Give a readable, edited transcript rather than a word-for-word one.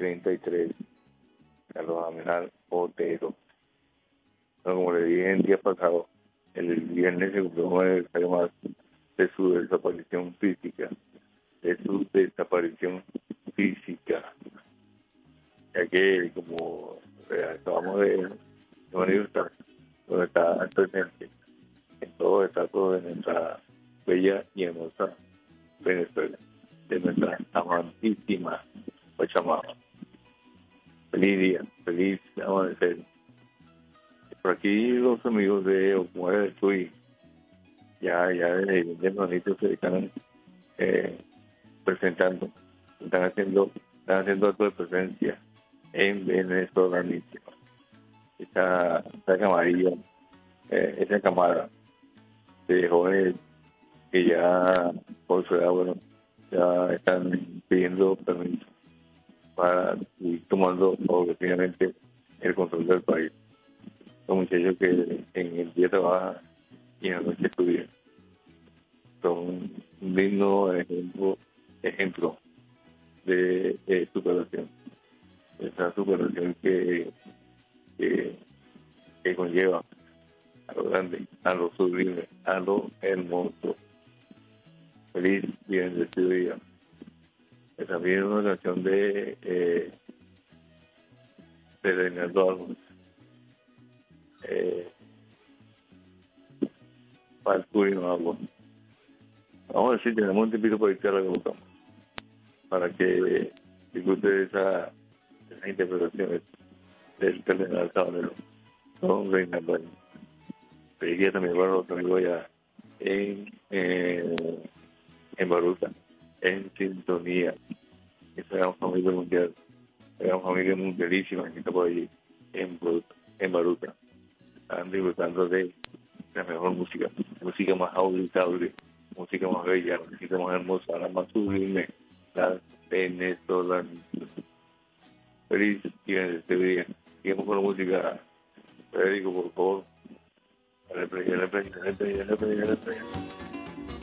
33, Carlos Amenal Otero. Bueno, como le dije el día pasado, el viernes se cumplió un aniversario más de su desaparición física, ya que como acabamos de manifestar, donde está presente en todos los estados de nuestra bella y hermosa Venezuela, de nuestra amantísima Pachamama. Feliz día, feliz amanecer. Por aquí los amigos de Okumare del Chuy ya desde bien tempranito se están presentando, están haciendo acto de presencia en Venezuela. Esta camarilla, esa camada de jóvenes que ya por su edad, bueno, ya están pidiendo permiso para ir tomando progresivamente el control del país. Son muchachos que en el día trabajan y en la noche estudian. Son un digno ejemplo de superación. Esa superación que conlleva a lo grande, a lo sublime, a lo hermoso. Feliz y bendecido día. También una canción de Reinaldo Álvarez. Para y no agua. Vamos a ver si tenemos un tipito por ahí que la colocamos para que disfrute de esas interpretaciones del cardenal Sabanero. Don Reinaldo Álvarez. Feliz día también para los amigos allá en Baruta, en sintonía. Esa gran familia mundial, la gran familia mundialísima que está por allí en Baruta. Están disfrutando de la mejor música más auditable, música más bella, música más hermosa, la más sublime, la venezolana. Feliz y bendecido día. Sigamos con la música. Federico, por favor. Dale play.